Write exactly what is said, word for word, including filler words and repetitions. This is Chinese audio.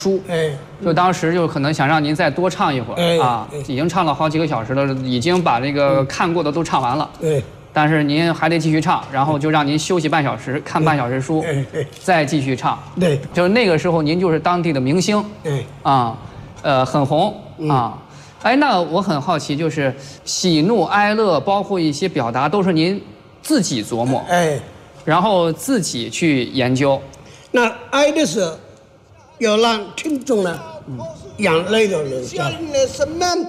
书，哎，就当时就可能想让您再多唱一会儿、哎、啊，已经唱了好几个小时了，已经把这个看过的都唱完了，哎，但是您还得继续唱，然后就让您休息半小时，看半小时书，哎哎，再继续唱，对，就是那个时候您就是当地的明星，哎，啊，呃，很红啊，哎，那我很好奇，就是喜怒哀乐，包括一些表达，都是您自己琢磨，哎，然后自己去研究， 那哀的时候。要让听众呢，眼泪都流下来。